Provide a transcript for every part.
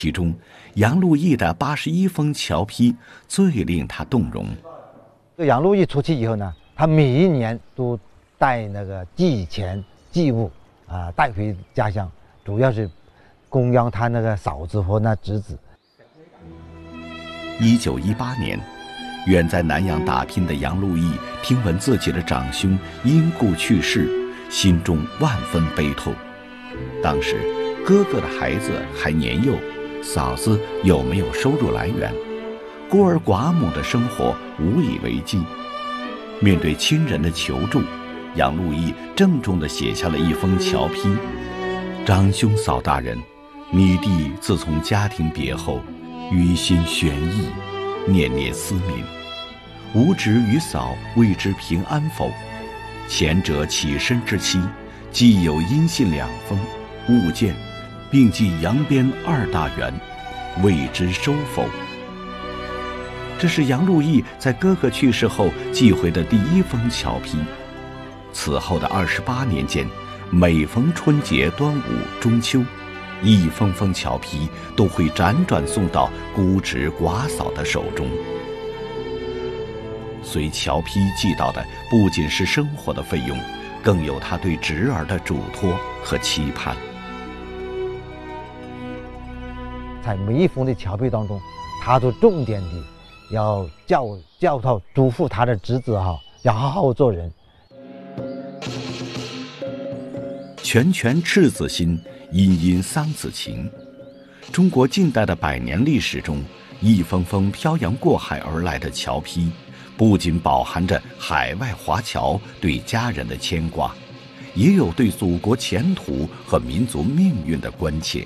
其中，杨路易的81封侨批最令他动容。 杨路易出去以后呢，他每一年都带那个祭钱祭物带回家乡，主要是供养他那个嫂子和那侄子。 1918年，远在南洋打拼的杨路易听闻自己的长兄因故去世，心中万分悲痛。当时，哥哥的孩子还年幼，嫂子又没有收入来源，孤儿寡母的生活无以为继。面对亲人的求助，杨路易郑重地写下了一封侨批：长兄嫂大人，你弟自从家庭别后，于心悬异，念念思悯。吾侄与嫂未知平安否？前者起身之期，既有音信2封，勿见，并寄扬边2大员，未知收否？这是杨路易在哥哥去世后寄回的第1封侨批。此后的28年间，每逢春节、端午、中秋，一封封侨批都会辗转送到孤侄寡嫂的手中。随侨批寄到的不仅是生活的费用，更有他对侄儿的嘱托和期盼。 在每一封的侨批当中，他都重点的要教导嘱咐他的侄子要好好做人。 拳拳赤子心，殷殷桑梓情。中国近代的100年历史中，一封封漂洋过海而来的侨批，不仅饱含着海外华侨对家人的牵挂，也有对祖国前途和民族命运的关切。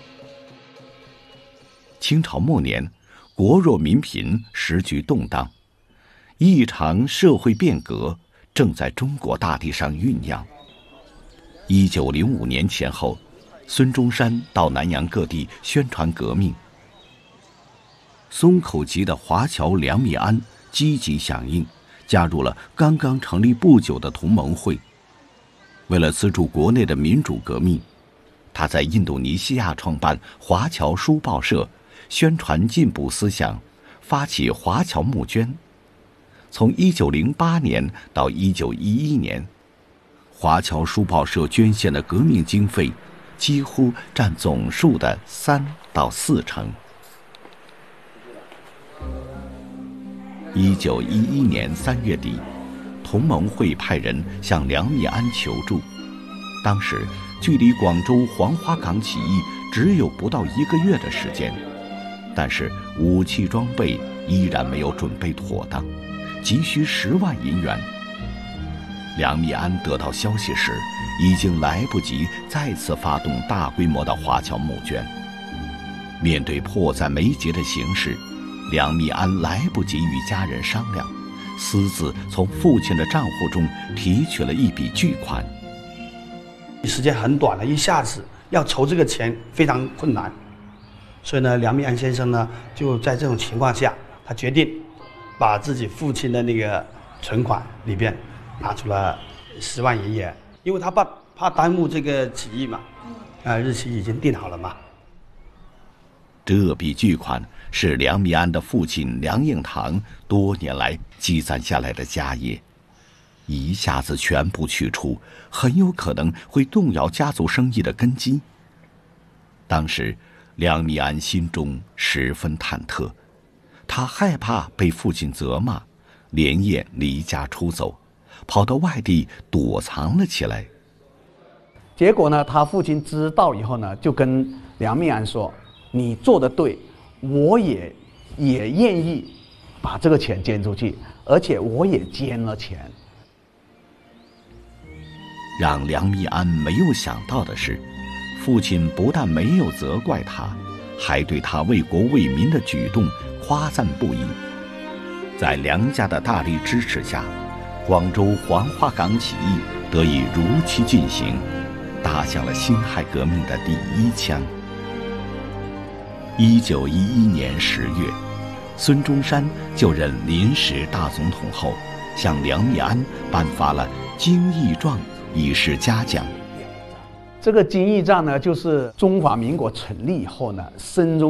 清朝末年，国弱民贫，时局动荡，一场社会变革正在中国大地上酝酿。1905年前后，孙中山到南洋各地宣传革命。松口籍的华侨梁密安积极响应，加入了刚刚成立不久的同盟会。为了资助国内的民主革命，他在印度尼西亚创办华侨书报社，宣传进步思想，发起华侨募捐。从1908年到1911年，华侨书报社捐献的革命经费几乎占总数的3到4成。1911年3月底，同盟会派人向梁密安求助。当时距离广州黄花岗起义只有不到1个月的时间，但是武器装备依然没有准备妥当，急需10万银元。梁密安得到消息时，已经来不及再次发动大规模的华侨募捐。面对迫在眉睫的形势，梁密安来不及与家人商量，私自从父亲的账户中提取了一笔巨款。 时间很短了，一下子要筹这个钱非常困难，所以呢，梁密安先生呢就在这种情况下，他决定把自己父亲的那个存款里边拿出了10万银元，因为他怕耽误这个起义嘛，日期已经定好了嘛。 这笔巨款是梁密安的父亲梁应堂多年来积攒下来的家业，一下子全部取出，很有可能会动摇家族生意的根基。当时，梁密安心中十分忐忑，他害怕被父亲责骂，连夜离家出走，跑到外地躲藏了起来。 结果呢，他父亲知道以后呢，就跟梁密安说：“你做得对，我也愿意把这个钱捐出去，而且我也捐了钱。” 让梁密安没有想到的是，父亲不但没有责怪他，还对他为国为民的举动夸赞不已。在梁家的大力支持下，广州黄花岗起义得以如期进行，打响了辛亥革命的第1枪。1911年10月，孙中山就任临时大总统后，向梁密安颁发了金义状，以示嘉奖。 这个金义状呢，就是中华民国成立以后呢，孙中